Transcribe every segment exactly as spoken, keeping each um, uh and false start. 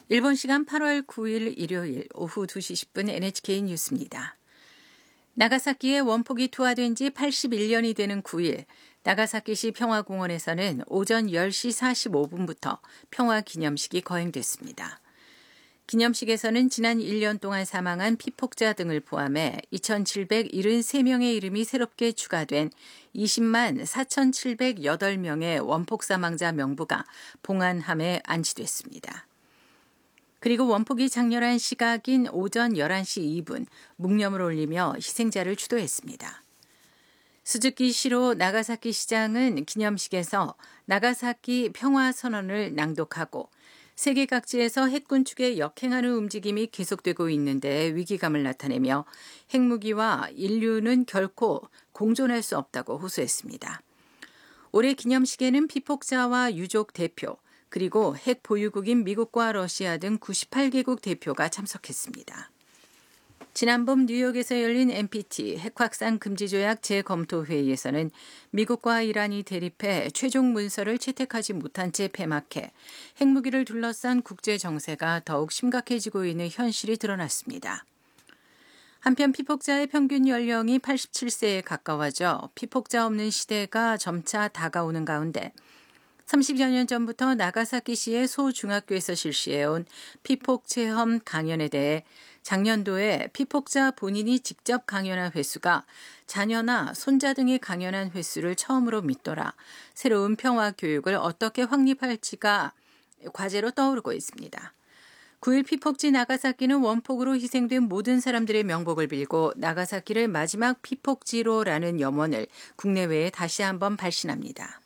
일본 시간 팔월 구일 일요일 오후 두 시 십 분 엔에이치케이 뉴스입니다. 나가사키에 원폭이 투하된 지 팔십일 년이 되는 구일, 나가사키시 평화공원에서는 오전 열 시 사십오 분부터 평화기념식이 거행됐습니다. 기념식에서는 지난 일 년 동안 사망한 피폭자 등을 포함해 이천칠백칠십삼 명의 이름이 새롭게 추가된 이십만 사천칠백팔 명의 원폭 사망자 명부가 봉안함에 안치됐습니다. 그리고 원폭이 장렬한 시각인 오전 열한 시 이 분 묵념을 올리며 희생자를 추도했습니다. 스즈키시로 나가사키 시장은 기념식에서 나가사키 평화선언을 낭독하고 세계 각지에서 핵군 측의 역행하는 움직임이 계속되고 있는데 위기감을 나타내며 핵무기와 인류는 결코 공존할 수 없다고 호소했습니다. 올해 기념식에는 피폭자와 유족 대표, 그리고 핵 보유국인 미국과 러시아 등 구십팔 개국 대표가 참석했습니다. 지난봄 뉴욕에서 열린 엔피티 핵확산 금지 조약 재검토 회의에서는 미국과 이란이 대립해 최종 문서를 채택하지 못한 채 폐막해 핵무기를 둘러싼 국제 정세가 더욱 심각해지고 있는 현실이 드러났습니다. 한편 피폭자의 평균 연령이 팔십칠 세에 가까워져 피폭자 없는 시대가 점차 다가오는 가운데 삼십여 년 전부터 나가사키시의 소중학교에서 실시해온 피폭 체험 강연에 대해 작년도에 피폭자 본인이 직접 강연한 횟수가 자녀나 손자 등이 강연한 횟수를 처음으로 밑돌아 새로운 평화 교육을 어떻게 확립할지가 과제로 떠오르고 있습니다. 구일 피폭지 나가사키는 원폭으로 희생된 모든 사람들의 명복을 빌고 나가사키를 마지막 피폭지로라는 염원을 국내외에 다시 한번 발신합니다.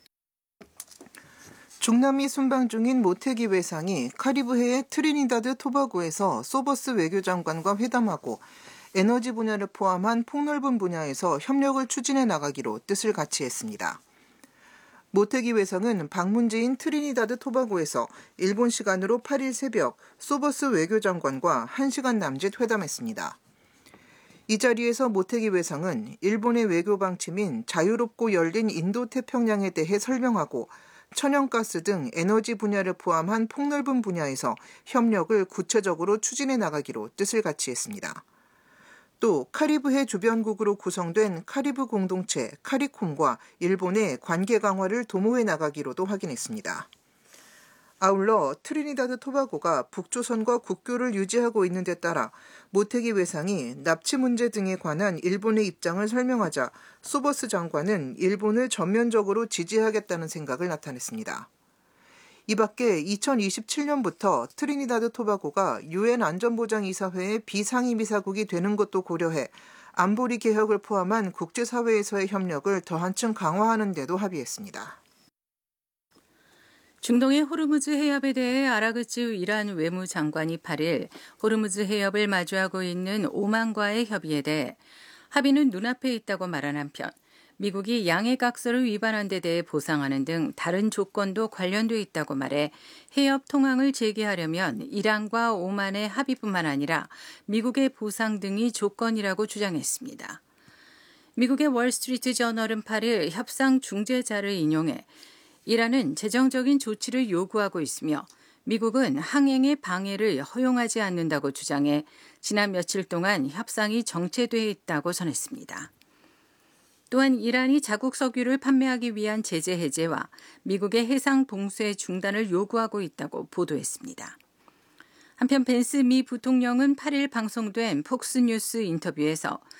중남미 순방 중인 모테기 외상이 카리브해의 트리니다드 토바고에서 소버스 외교장관과 회담하고 에너지 분야를 포함한 폭넓은 분야에서 협력을 추진해 나가기로 뜻을 같이 했습니다. 모테기 외상은 방문지인 트리니다드 토바고에서 일본 시간으로 팔일 새벽 소버스 외교장관과 한 시간 남짓 회담했습니다. 이 자리에서 모테기 외상은 일본의 외교 방침인 자유롭고 열린 인도태평양에 대해 설명하고 천연가스 등 에너지 분야를 포함한 폭넓은 분야에서 협력을 구체적으로 추진해 나가기로 뜻을 같이 했습니다. 또 카리브해 주변국으로 구성된 카리브 공동체 카리콤과 일본의 관계 강화를 도모해 나가기로도 확인했습니다. 아울러 트리니다드 토바고가 북조선과 국교를 유지하고 있는 데 따라 모테기 외상이 납치 문제 등에 관한 일본의 입장을 설명하자 소버스 장관은 일본을 전면적으로 지지하겠다는 생각을 나타냈습니다. 이 밖에 이천이십칠 년부터 트리니다드 토바고가 유엔 안전보장이사회의 비상임이사국이 되는 것도 고려해 안보리 개혁을 포함한 국제사회에서의 협력을 더 한층 강화하는 데도 합의했습니다. 중동의 호르무즈 해협에 대해 아라그치 이란 외무장관이 팔일 호르무즈 해협을 마주하고 있는 오만과의 협의에 대해 합의는 눈앞에 있다고 말한 한편 미국이 양해각서를 위반한 데 대해 보상하는 등 다른 조건도 관련돼 있다고 말해 해협 통항을 재개하려면 이란과 오만의 합의뿐만 아니라 미국의 보상 등이 조건이라고 주장했습니다. 미국의 월스트리트 저널은 팔일 협상 중재자를 인용해 이란은 재정적인 조치를 요구하고 있으며 미국은 항행의 방해를 허용하지 않는다고 주장해 지난 며칠 동안 협상이 정체돼 있다고 전했습니다. 또한 이란이 자국 석유를 판매하기 위한 제재 해제와 미국의 해상 봉쇄 중단을 요구하고 있다고 보도했습니다. 한편 벤스 미 부통령은 팔일 방송된 폭스뉴스 인터뷰에서